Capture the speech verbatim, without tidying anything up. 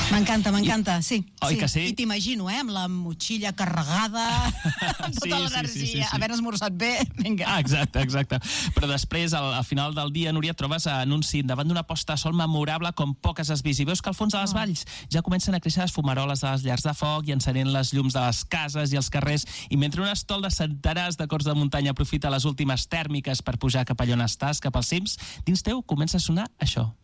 M'encanta, m'encanta, sí. Oi sí. que sí? I t'imagino, eh, amb la motxilla carregada, amb tota Sí, sí, l'energia, sí, sí, sí. havent esmorzat bé, vinga. Ah, exacte, exacte. Però després, al, al final del dia, Núria, et trobes en un cim davant d'una posta de sol memorable com poques has vist. I veus que al fons de les Oh. valls ja comencen a créixer les fumaroles de les llars de foc i encenent les llums de les cases i els carrers. I mentre un estol de centenars de cors de muntanya aprofita les últimes tèrmiques per pujar cap allà on estàs, cap als cims, dins teu comença a sonar això.